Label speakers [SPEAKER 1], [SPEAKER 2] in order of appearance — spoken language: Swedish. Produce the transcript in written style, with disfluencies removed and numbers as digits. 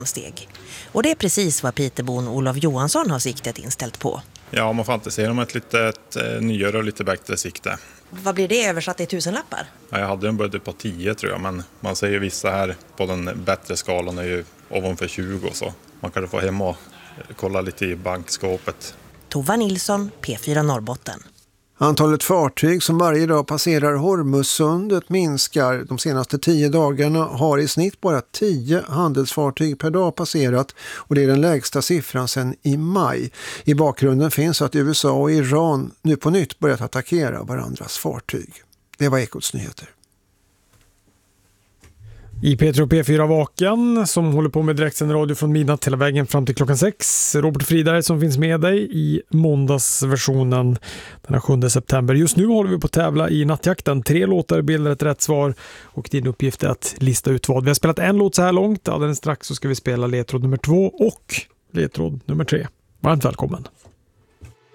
[SPEAKER 1] steg. Och det är precis vad Pitebon Olof Johansson har siktet inställt på.
[SPEAKER 2] Ja, man fantiserar om ett lite nyare och lite bättre sikte.
[SPEAKER 1] Vad blir det översatt i tusenlappar?
[SPEAKER 2] Ja, jag hade en budget på 10 tror jag, men man säger vissa här på den bättre skalan är ju ovanför 20 så man kan få hem och kolla lite i bankskåpet.
[SPEAKER 1] Tova Nilsson, P4 Norrbotten.
[SPEAKER 3] Antalet fartyg som varje dag passerar Hormuzsundet minskar. De senaste 10 dagarna har i snitt bara 10 handelsfartyg per dag passerat och det är den lägsta siffran sedan i maj. I bakgrunden finns att USA och Iran nu på nytt börjat attackera varandras fartyg. Det var Ekots nyheter.
[SPEAKER 4] I P3 och P4 Vaken som håller på med direktsänd radio från midnatt hela vägen fram till klockan 6. Robert Fridare som finns med dig i måndagsversionen den 7 september. Just nu håller vi på att tävla i nattjakten. 3 låtar bildar ett rätt svar och din uppgift är att lista ut vad. Vi har spelat en låt så här långt. Alldeles strax så ska vi spela ledtråd nummer 2 och ledtråd nummer 3. Varmt välkommen!